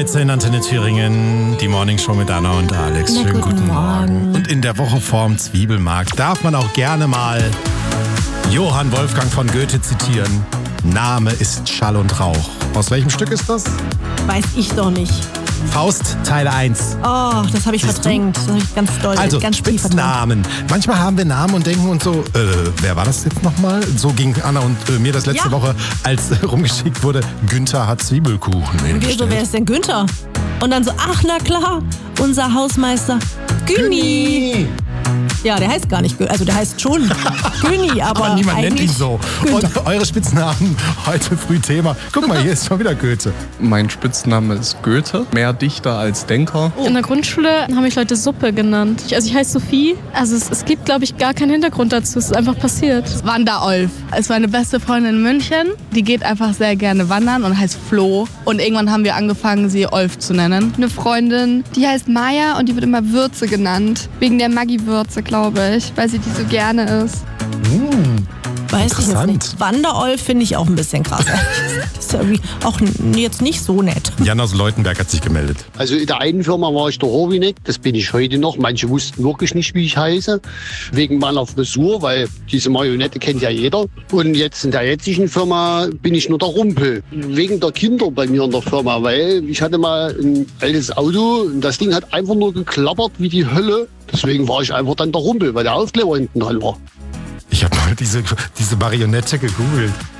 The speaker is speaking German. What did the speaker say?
13, Antenne Thüringen, die Morningshow mit Anna und Alex. Schönen guten Morgen. Und in der Woche vorm Zwiebelmarkt darf man auch gerne mal Johann Wolfgang von Goethe zitieren. Name ist Schall und Rauch. Aus welchem Stück ist das? Weiß ich doch nicht. Faust, Teil 1. Oh, das habe ich verdrängt. Das habe ich ganz doll. Also ganz Spitznamen. Manchmal haben wir Namen und denken uns so, wer war das jetzt nochmal? So ging Anna und mir das letzte Woche, als rumgeschickt wurde, Günther hat Zwiebelkuchen hingestellt. Wieso, wer ist denn Günther? Und dann so, ach na klar, unser Hausmeister Günni. Ja, der heißt gar nicht Günni, also der heißt schon Günni, aber niemand nennt ihn eigentlich so. Günther. Und eure Spitznamen heute früh Thema. Guck mal, hier ist schon wieder Goethe. Mein Spitzname ist Goethe, mehr Dichter als Denker. In der Grundschule haben mich Leute Suppe genannt. Also ich heiße Sophie. Also es gibt, glaube ich, gar keinen Hintergrund dazu. Es ist einfach passiert. Wanderolf. Es war eine beste Freundin in München. Die geht einfach sehr gerne wandern und heißt Flo. Und irgendwann haben wir angefangen, sie Olf zu nennen. Eine Freundin, die heißt Maya und die wird immer Würze genannt. Wegen der Maggi-Würze, glaube ich, weil sie die so gerne isst. Weiß ich jetzt nicht. Wanderolf finde ich auch ein bisschen krass. Das ist irgendwie auch jetzt nicht so nett. Jan aus Leutenberg hat sich gemeldet. Also in der einen Firma war ich der Horvinek, das bin ich heute noch. Manche wussten wirklich nicht, wie ich heiße, wegen meiner Frisur, weil diese Marionette kennt ja jeder. Und jetzt in der jetzigen Firma bin ich nur der Rumpel, wegen der Kinder bei mir in der Firma, weil ich hatte mal ein altes Auto und das Ding hat einfach nur geklappert wie die Hölle. Deswegen war ich einfach dann der Rumpel, weil der Aufkleber hinten dran war. Ich habe mal diese Marionette gegoogelt.